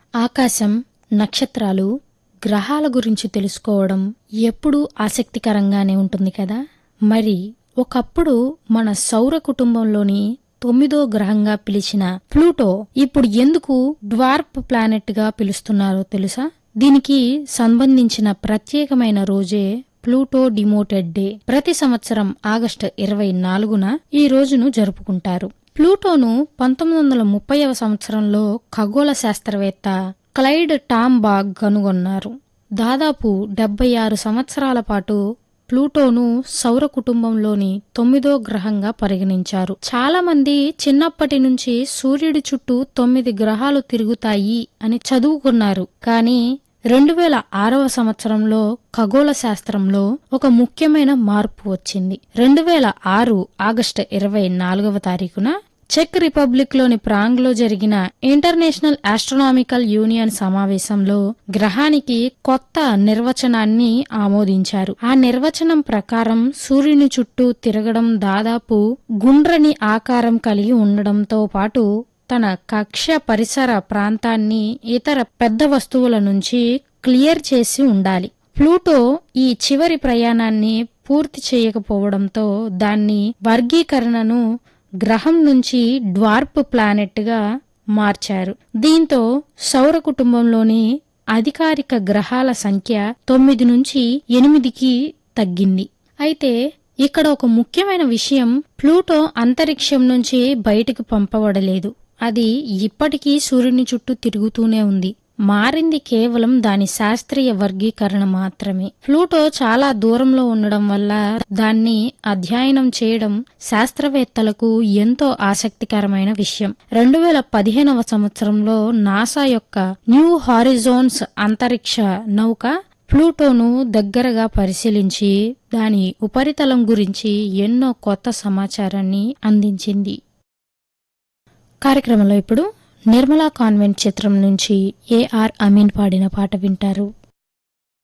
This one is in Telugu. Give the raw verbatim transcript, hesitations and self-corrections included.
ఆకాశం, నక్షత్రాలు, గ్రహాల గురించి తెలుసుకోవడం ఎప్పుడూ ఆసక్తికరంగానే ఉంటుంది కదా. మరి ఒకప్పుడు మన సౌర కుటుంబంలోని తొమ్మిదో గ్రహంగా పిలిచిన ప్లూటో ఇప్పుడు ఎందుకు డ్వార్ఫ్ ప్లానెట్ గా పిలుస్తున్నారో తెలుసా? దీనికి సంబంధించిన ప్రత్యేకమైన రోజే ప్లూటో డిమోటెడ్ డే. ప్రతి సంవత్సరం ఆగస్టు ఇరవై నాలుగున ఈ రోజును జరుపుకుంటారు. ప్లూటోను పంతొమ్మిది వందల ముప్పైవ సంవత్సరంలో ఖగోళ శాస్త్రవేత్త క్లైడ్ టాంబాగ్ కనుగొన్నారు. దాదాపు డెబ్బై ఆరు సంవత్సరాల పాటు ప్లూటోను సౌర కుటుంబంలోని తొమ్మిదో గ్రహంగా పరిగణించారు. చాలా మంది చిన్నప్పటి నుంచి సూర్యుడి చుట్టూ తొమ్మిది గ్రహాలు తిరుగుతాయి అని చదువుకున్నారు. కానీ రెండు వేల ఆరవ సంవత్సరంలో ఖగోళ శాస్త్రంలో ఒక ముఖ్యమైన మార్పు వచ్చింది. రెండు వేల ఆరు ఆగస్టు ఇరవై నాలుగవ తారీఖున చెక్ రిపబ్లిక్ లోని ప్రాంగ్లో జరిగిన ఇంటర్నేషనల్ ఆస్ట్రోనామికల్ యూనియన్ సమావేశంలో గ్రహానికి కొత్త నిర్వచనాన్ని ఆమోదించారు. ఆ నిర్వచనం ప్రకారం సూర్యుని చుట్టూ తిరగడం, దాదాపు గుండ్రని ఆకారం కలిగి ఉండడంతో పాటు తన కక్ష పరిసర ప్రాంతాన్ని ఇతర పెద్ద వస్తువుల నుంచి క్లియర్ చేసి ఉండాలి. ప్లూటో ఈ చివరి ప్రయాణాన్ని పూర్తి చేయకపోవడంతో దాన్ని వర్గీకరణను గ్రహం నుంచి డ్వార్ఫ్ ప్లానెట్ గా మార్చారు. దీంతో సౌర కుటుంబంలోని అధికారిక గ్రహాల సంఖ్య తొమ్మిది నుంచి ఎనిమిదికి తగ్గింది. అయితే ఇక్కడ ఒక ముఖ్యమైన విషయం, ప్లూటో అంతరిక్షం నుంచి బయటకు పంపబడలేదు. అది ఇప్పటికీ సూర్యుని చుట్టూ తిరుగుతూనే ఉంది. మారింది కేవలం దాని శాస్త్రీయ వర్గీకరణ మాత్రమే. ప్లూటో చాలా దూరంలో ఉండడం వల్ల దాన్ని అధ్యయనం చేయడం శాస్త్రవేత్తలకు ఎంతో ఆసక్తికరమైన విషయం. రెండు వేల పదిహేనవ సంవత్సరంలో నాసా యొక్క న్యూ హారిజోన్స్ అంతరిక్ష నౌక ప్లూటోను దగ్గరగా పరిశీలించి దాని ఉపరితలం గురించి ఎన్నో కొత్త సమాచారాన్ని అందించింది. కార్యక్రమంలో ఇప్పుడు నిర్మలా కాన్వెంట్ చిత్రం నుంచి ఏఆర్ అమీన్ పాడిన పాట వింటారు.